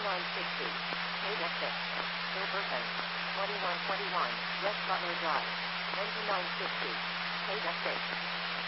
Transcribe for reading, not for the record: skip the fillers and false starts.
2960. Ada 6. Silverton. 2121. West Butler Drive. 2960. Ada 6.